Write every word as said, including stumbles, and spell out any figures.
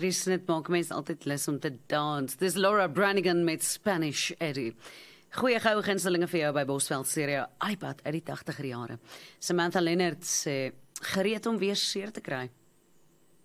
Dries, dit maak mense altyd lus om te dans. Dis Laura Branigan met Spanish Eddie. Goeie goue gunstelinge vir jou by Bosveld Stereo iPad uit die tagtiger jare. Samantha Leonard sê, gereed om weer seer te kry.